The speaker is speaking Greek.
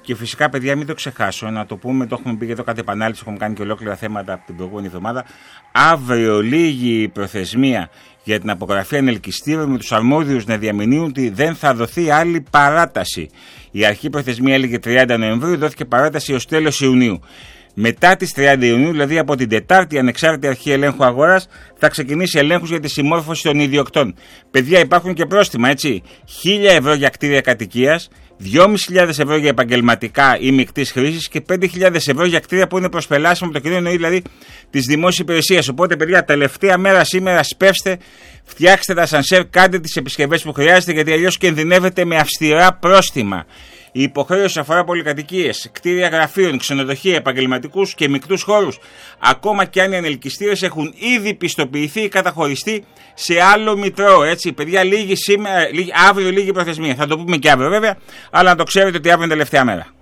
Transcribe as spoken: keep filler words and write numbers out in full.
Και φυσικά, παιδιά, μην το ξεχάσω, να το πούμε, το έχουμε πει εδώ κάθε επανάληψη, έχουμε κάνει και ολόκληρα θέματα από την προηγούμενη εβδομάδα. Αύριο λίγη η προθεσμία για την απογραφή ανελκυστήρων, με τους αρμόδιους να διαμηνύουν ότι δεν θα δοθεί άλλη παράταση. Η αρχή προθεσμία έλεγε τριάντα Νοεμβρίου, δόθηκε παράταση ως τέλος Ιουνίου. Μετά τις τριάντα Ιουνίου, δηλαδή από την Τετάρτη, η Ανεξάρτητη Αρχή Ελέγχου Αγοράς θα ξεκινήσει ελέγχους για τη συμμόρφωση των ιδιοκτών. Παιδιά, υπάρχουν και πρόστιμα, έτσι. χίλια ευρώ για κτίρια κατοικίας, δυόμισι χιλιάδες ευρώ για επαγγελματικά ή μεικτής χρήσης και πέντε χιλιάδες ευρώ για κτίρια που είναι προσπελάσιμα από το κοινό, εννοεί δηλαδή της δημόσιας υπηρεσίας. Οπότε, παιδιά, τελευταία μέρα σήμερα σπεύστε, φτιάξτε τα ασανσέρ, κάντε τις επισκευές που χρειάζεται, γιατί αλλιώς κινδυνεύετε με αυστηρά πρόστιμα. Η υποχρέωση αφορά πολυκατοικίες, κτίρια γραφείων, ξενοδοχεία, επαγγελματικούς και μεικτούς χώρους. Ακόμα και αν οι ανελκυστήρες έχουν ήδη πιστοποιηθεί ή καταχωριστεί σε άλλο μητρό. Έτσι, παιδιά, λίγη σήμερα, λίγη, αύριο λίγη προθεσμία. Θα το πούμε και αύριο βέβαια, αλλά να το ξέρετε ότι αύριο είναι τελευταία μέρα.